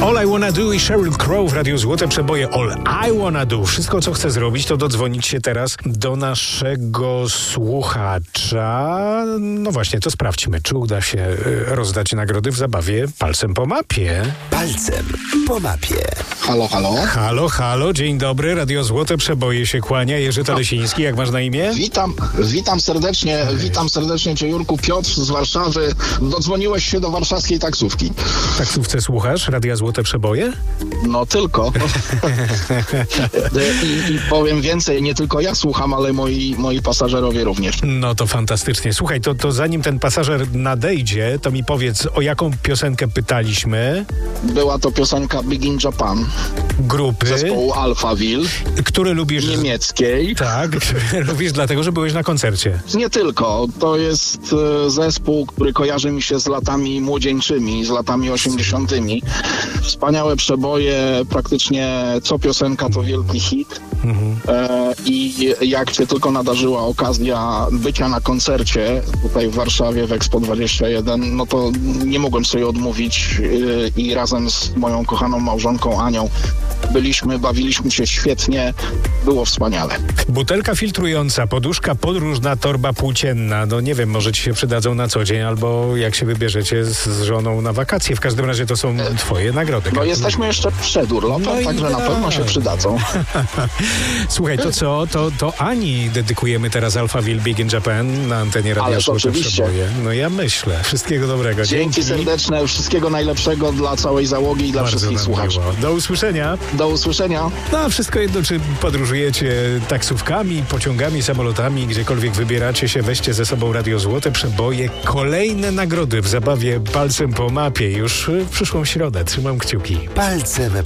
All I Wanna Do i Sheryl Crow w Radiu Złote Przeboje. All I Wanna Do. Wszystko, co chcę zrobić, to dodzwonić się teraz do naszego słuchacza. No właśnie, to sprawdźmy, czy uda się rozdać nagrody w zabawie Palcem po mapie. Palcem po mapie. Halo, halo. Halo, halo, dzień dobry. Radio Złote Przeboje się kłania. Jerzy Talesiński, jak masz na imię? Witam serdecznie Cię, Jurku. Piotr z Warszawy. Dodzwoniłeś się do warszawskiej taksówki. Taksówce słuchasz Radia Złote Przeboje? No tylko. I powiem więcej, nie tylko ja słucham, ale moi pasażerowie również. No to fantastycznie. Słuchaj, to zanim ten pasażer nadejdzie, to mi powiedz, o jaką piosenkę pytaliśmy? Była to piosenka Big in Japan. Grupy. Zespołu Alphaville. Który lubisz? Niemieckiej. Tak, lubisz dlatego, że byłeś na koncercie. Nie tylko. To jest zespół, który kojarzy mi się z latami młodzieńczymi, z latami 80. Wspaniałe przeboje, praktycznie co piosenka to wielki hit. I jak się tylko nadarzyła okazja bycia na koncercie tutaj w Warszawie w Expo 21, no to nie mogłem sobie odmówić i razem z moją kochaną małżonką Anią bawiliśmy się świetnie, było wspaniale. Butelka filtrująca, poduszka podróżna, torba płócienna. No nie wiem, może ci się przydadzą na co dzień, albo jak się wybierzecie z żoną na wakacje. W każdym razie to są twoje nagrody. No jesteśmy jeszcze przed urlopem, także na pewno się przydadzą. Słuchaj, to co? To Ani dedykujemy teraz Alphaville Big in Japan na antenie Radia Złote Przeboje. No ja myślę. Wszystkiego dobrego. Dzięki serdeczne, wszystkiego najlepszego dla całej załogi i dla wszystkich słuchaczy. Do usłyszenia. Do usłyszenia. No, wszystko jedno, czy podróżujecie taksówkami, pociągami, samolotami, gdziekolwiek wybieracie się, weźcie ze sobą Radio Złote Przeboje. Kolejne nagrody w zabawie Palcem po mapie już w przyszłą środę. Trzymam kciuki. Palcem